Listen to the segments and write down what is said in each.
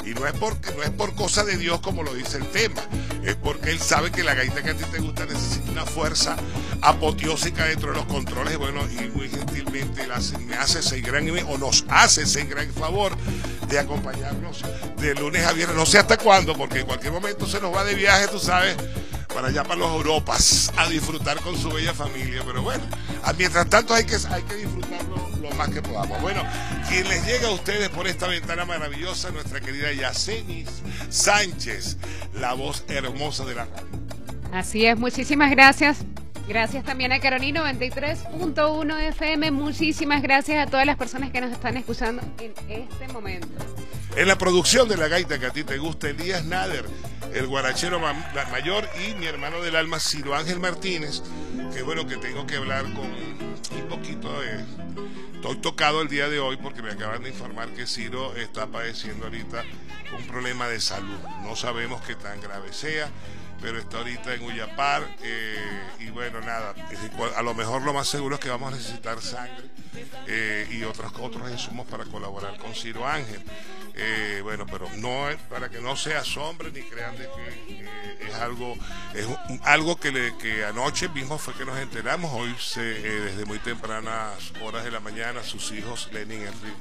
Y no es por cosa de Dios como lo dice el tema, es porque él sabe que la gaita que a ti te gusta necesita una fuerza apoteósica dentro de los controles. Y bueno, y muy gentilmente él me hace ese gran, o nos hace ese gran favor de acompañarnos de lunes a viernes, no sé hasta cuándo, porque en cualquier momento se nos va de viaje, tú sabes, para allá, para los Europas, a disfrutar con su bella familia. Pero bueno, mientras tanto hay que disfrutarlo lo más que podamos. Bueno, quien les llega a ustedes por esta ventana maravillosa, nuestra querida Yacenis Sánchez, la voz hermosa de la radio. Así es, muchísimas gracias. Gracias también a Carolina 93.1 FM. Muchísimas gracias a todas las personas que nos están escuchando en este momento. En la producción de la gaita que a ti te gusta, Elías Nader, el guarachero mayor, y mi hermano del alma, Ciro Ángel Martínez, que bueno, que tengo que hablar con un poquito de... Estoy tocado el día de hoy porque me acaban de informar que Ciro está padeciendo ahorita un problema de salud. No sabemos qué tan grave sea, pero está ahorita en Uyapar, y bueno, nada, a lo mejor lo más seguro es que vamos a necesitar sangre y otros insumos para colaborar con Ciro Ángel. Bueno, pero no es para que no se asombre ni crean de que es algo que anoche mismo fue que nos enteramos. Hoy desde muy tempranas horas de la mañana sus hijos Lenin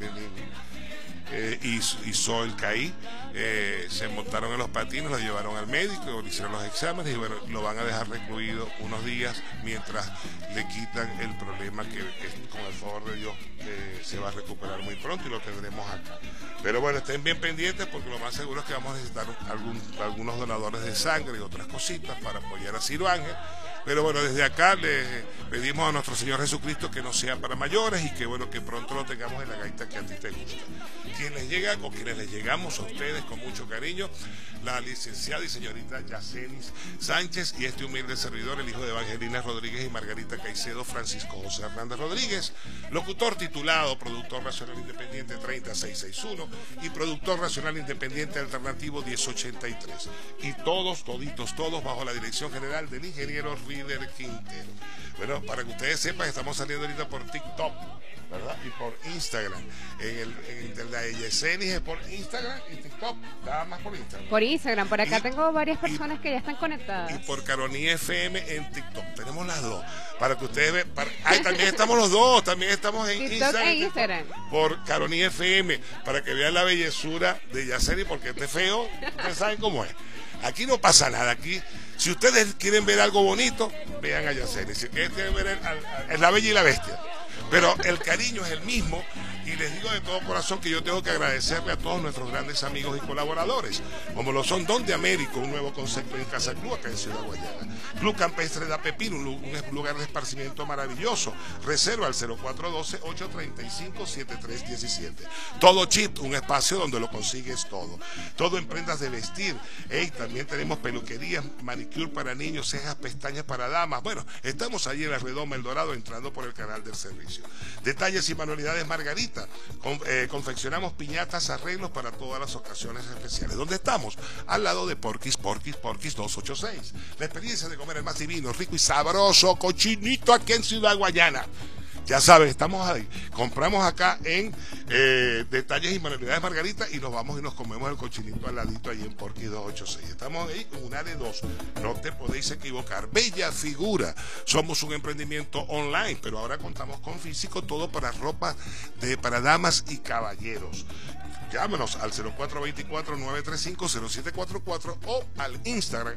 y Sol Caí se montaron en los patines, lo llevaron al médico, le hicieron los exámenes y bueno, lo van a dejar recluido unos días mientras le quitan el problema que con el favor de Dios se va a recuperar muy pronto y lo tendremos acá. Pero bueno, estén bien pendientes porque lo más seguro es que vamos a necesitar algunos donadores de sangre y otras cositas para apoyar a Ciro Ángel. Pero bueno, desde acá le pedimos a nuestro Señor Jesucristo que no sea para mayores y que bueno, que pronto lo tengamos en la gaita que a ti te gusta. Quien les llega, o quienes les llegamos a ustedes con mucho cariño, la licenciada y señorita Yacenis Sánchez y este humilde servidor, el hijo de Evangelina Rodríguez y Margarita Caicedo, Francisco José Hernández Rodríguez, locutor titulado, productor nacional independiente 30661 y productor nacional independiente alternativo 1083. Y toditos bajo la dirección general del ingeniero Rider Quintero. Bueno, para que ustedes sepan, estamos saliendo ahorita por TikTok, ¿verdad? Y por Instagram. En la Yacenis es por Instagram y TikTok, nada más por Instagram. Por Instagram, por acá tengo varias personas que ya están conectadas. Y por Carolina FM en TikTok. Tenemos las dos. Para que ustedes vean. También estamos los dos, también estamos en TikTok e Instagram. Por Carolina FM, para que vean la bellezura de Yacenis, porque este feo, ustedes saben cómo es. Aquí no pasa nada, aquí, si ustedes quieren ver algo bonito, vean a Yacenis. Si quieren ver es la bella y la bestia. Pero el cariño es el mismo y les digo de todo corazón que yo tengo que agradecerle a todos nuestros grandes amigos y colaboradores, como lo son Don de Américo, un nuevo concepto en Casa Club acá en Ciudad Guayana, Club Campestre de Pepino, un lugar de esparcimiento maravilloso, reserva al 0412-835-7317, Todo Chip, un espacio donde lo consigues todo en prendas de vestir, también tenemos peluquerías, manicure para niños, cejas, pestañas para damas. Bueno, estamos allí en la Redoma El Dorado, entrando por el canal del servicio. Detalles y manualidades Margarita. Confeccionamos piñatas, arreglos para todas las ocasiones especiales. ¿Dónde estamos? Al lado de Porquis 286. La experiencia de comer el más divino, rico y sabroso cochinito aquí en Ciudad Guayana. Ya saben, estamos ahí. Compramos acá en Detalles y Manualidades Margarita y nos vamos y nos comemos el cochinito al ladito ahí en Porquis 286. Estamos ahí en un área 2. No te podéis equivocar. Bella Figura. Somos un emprendimiento online, pero ahora contamos con físico, todo para ropa para damas y caballeros. Llámenos al 0424-935-0744 o al Instagram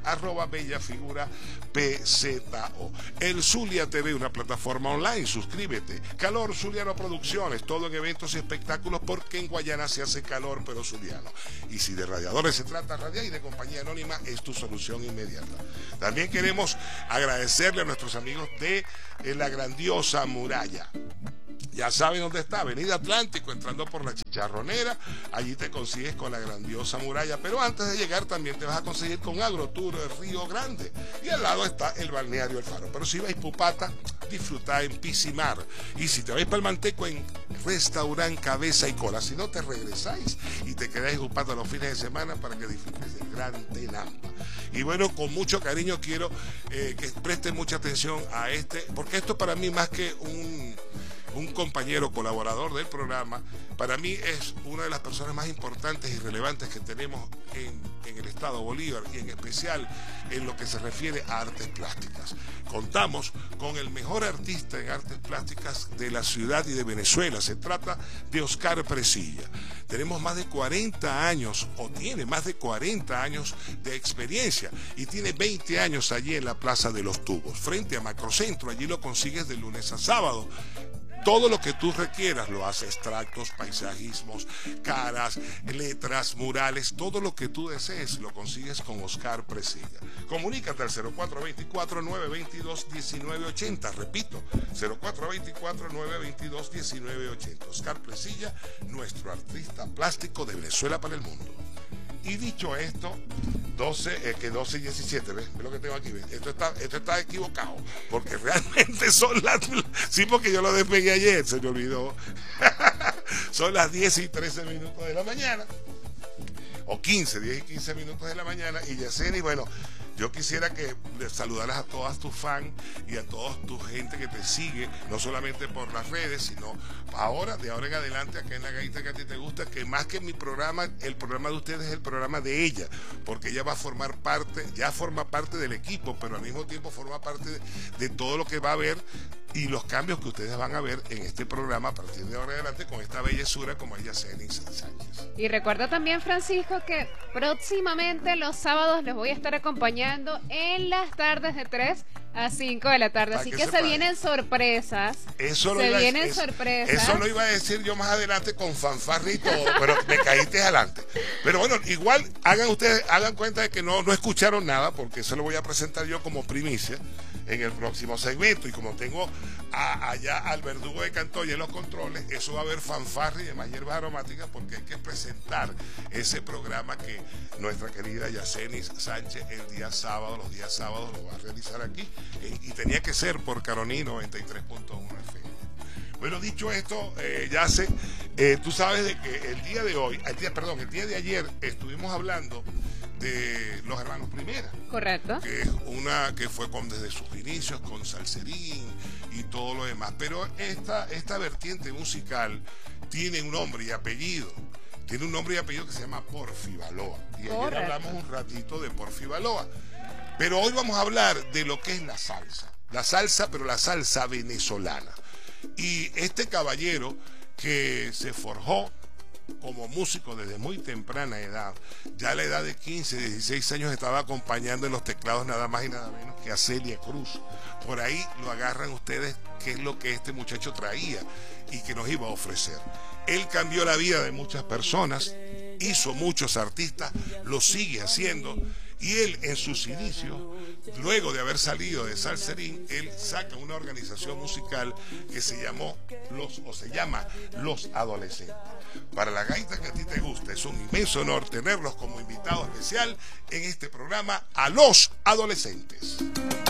@bellafigurapzo. El Zulia TV, una plataforma online, suscríbete. Calor Zuliano Producciones, todo en eventos y espectáculos, porque en Guayana se hace calor pero zuliano. Y si de radiadores se trata, Radial y de Compañía Anónima es tu solución inmediata. También queremos agradecerle a nuestros amigos de La Grandiosa Muralla. Ya saben dónde está, Avenida Atlántico, entrando por la Chicharronera, allí te consigues con La Grandiosa Muralla, pero antes de llegar también te vas a conseguir con AgroTour de Río Grande, y al lado está el balneario El Faro. Pero si vais Pupata, disfrutá en Pisimar, y si te vais para el Manteco, en Restaurant Cabeza y Cola. Si no, te regresáis y te quedáis en Pupata los fines de semana para que disfrutes del Gran Tenampa. Y bueno, con mucho cariño quiero que presten mucha atención a porque esto para mí más que un compañero colaborador del programa. Para mí es una de las personas más importantes y relevantes que tenemos en el estado Bolívar, y en especial en lo que se refiere a artes plásticas. Contamos con el mejor artista en artes plásticas de la ciudad y de Venezuela. Se trata de Oscar Presilla. Tenemos más de 40 años, o tiene más de 40 años de experiencia, y tiene 20 años allí en la Plaza de los Tubos, frente a Macrocentro. Allí lo consigues de lunes a sábado. Todo lo que tú requieras lo hace: extractos, paisajismos, caras, letras, murales, todo lo que tú desees lo consigues con Oscar Presilla. Comunícate al 0424-922-1980, repito, 0424-922-1980. Oscar Presilla, nuestro artista plástico de Venezuela para el mundo. Y dicho esto, 12 y 17, ¿ves? ¿Ves lo que tengo aquí? ¿Ves? Esto está equivocado, porque realmente son las... Sí, porque yo lo despegué ayer, se me olvidó. Son las 10 y 13 minutos de la mañana, o 10 y 15 minutos de la mañana, y Yaceni, bueno, yo quisiera que saludaras a todas tus fans y a toda tu gente que te sigue, no solamente por las redes, sino de ahora en adelante, acá en La Gaita que a ti te gusta, que más que mi programa, el programa de ustedes es el programa de ella, porque ella va a formar parte, ya forma parte del equipo, pero al mismo tiempo forma parte de todo lo que va a haber y los cambios que ustedes van a ver en este programa a partir de ahora en adelante, con esta bellezura como es Yaceni Sánchez. Y recuerda también, Francisco, que próximamente los sábados los voy a estar acompañando en las tardes de 3 a 5 de la tarde. Así que se vienen sorpresas. Eso lo iba a decir yo más adelante con fanfarria y todo, pero me caíste adelante. Pero bueno, igual hagan cuenta de que no escucharon nada, porque eso lo voy a presentar yo como primicia en el próximo segmento. Y como tengo allá al verdugo de Cantoya en los controles, eso va a haber fanfarria y demás hierbas aromáticas, porque hay que presentar ese programa que nuestra querida Yaceni Sánchez los días sábados lo va a realizar aquí, y tenía que ser por Caroní 93.1 FM. Bueno, dicho esto, Yace, tú sabes de que el día de ayer estuvimos hablando de los hermanos Primera. Correcto. Que es que fue desde sus inicios con Salserín y todo lo demás. Pero esta vertiente musical tiene un nombre y apellido. Tiene un nombre y apellido que se llama Porfi Baloa. Y ayer hablamos un ratito de Porfi Baloa. Pero hoy vamos a hablar de lo que es la salsa. La salsa, pero la salsa venezolana. Y este caballero que se forjó como músico desde muy temprana edad, ya a la edad de 15, 16 años estaba acompañando en los teclados nada más y nada menos que a Celia Cruz. Por ahí lo agarran ustedes qué es lo que este muchacho traía y que nos iba a ofrecer. Él cambió la vida de muchas personas, hizo muchos artistas, lo sigue haciendo. Y él en sus inicios, luego de haber salido de Salserín, él saca una organización musical que se llama Los Adolescentes. Para La Gaita que a ti te gusta, es un inmenso honor tenerlos como invitado especial en este programa, a Los Adolescentes.